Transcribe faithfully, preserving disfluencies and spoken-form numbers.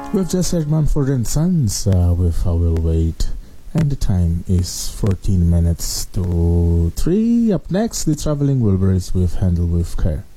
We've just heard Mumford and Sons uh, with I Will Wait, and the time is fourteen minutes to three. Up next, the Traveling Wilburys with Handle with Care.